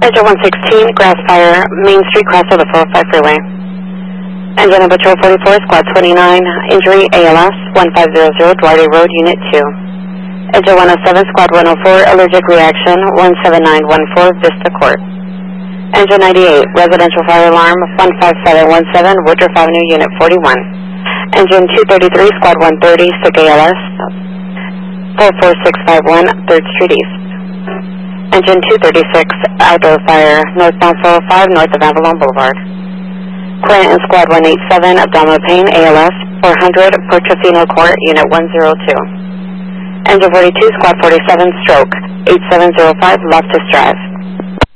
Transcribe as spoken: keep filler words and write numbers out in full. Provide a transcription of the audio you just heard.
Engine one sixteen, grass fire, Main Street cross of the four oh five freeway. Engine number Patrol forty-four, Squad twenty-nine, injury A L S, one five zero zero, Duarte Road, Unit two. Engine one oh seven, Squad one oh four, allergic reaction, one seven nine one four, Vista Court. Engine ninety-eight, residential fire alarm, one five seven one seven, Woodruff Avenue, Unit forty-one. Engine two thirty-three, Squad one thirty, Sick A L S, four four six five one, third Street East. Engine two thirty-six, outdoor fire, northbound four oh five, north of Avalon Boulevard. Clinton Squad one eighty-seven, abdominal pain, A L S, four hundred, Portofino Court, Unit one oh two. Engine forty-two, Squad forty-seven, stroke, eight seven zero five, Loftus Drive.